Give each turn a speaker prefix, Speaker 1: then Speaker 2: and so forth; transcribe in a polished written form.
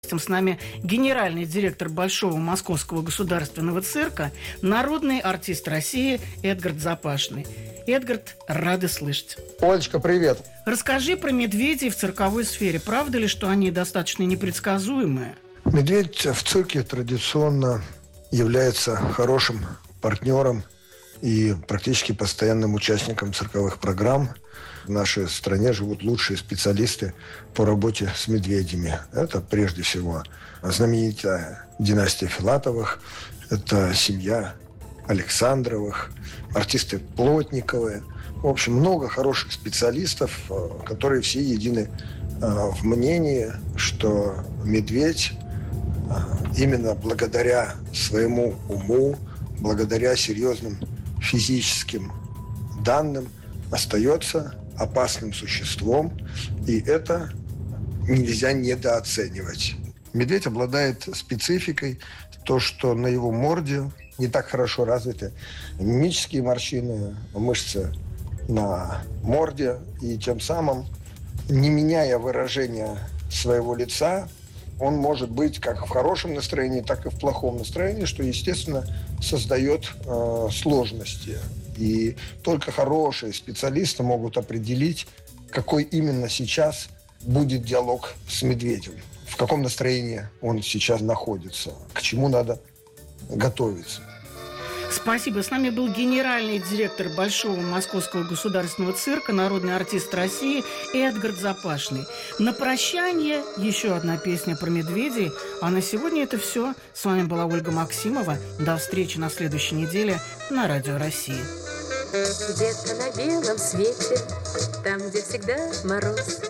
Speaker 1: С нами генеральный директор Большого Московского государственного цирка, народный артист России Эдгард Запашный. Эдгард, рады слышать.
Speaker 2: Олечка, привет.
Speaker 1: Расскажи про медведей в цирковой сфере. Правда ли, что они достаточно непредсказуемые?
Speaker 2: Медведь в цирке традиционно является хорошим партнером и практически постоянным участником цирковых программ. В нашей стране живут лучшие специалисты по работе с медведями. Это прежде всего знаменитая династия Филатовых, это семья Александровых, артисты Плотниковы. В общем, много хороших специалистов, которые все едины в мнении, что медведь именно благодаря своему уму, благодаря серьезным физическим данным остается опасным существом, и это нельзя недооценивать. Медведь обладает спецификой, то, что на его морде не так хорошо развиты мимические морщины, мышцы на морде, и тем самым, не меняя выражения своего лица, он может быть как в хорошем настроении, так и в плохом настроении, что, естественно, создает сложности. И только хорошие специалисты могут определить, какой именно сейчас будет диалог с медведем, в каком настроении он сейчас находится, к чему надо готовиться.
Speaker 1: Спасибо. С нами был генеральный директор Большого Московского государственного цирка, народный артист России Эдгард Запашный. На прощание еще одна песня про медведей. А на сегодня это все. С вами была Ольга Максимова. До встречи на следующей неделе на Радио России.
Speaker 3: Где-то на белом свете, там, где всегда мороз,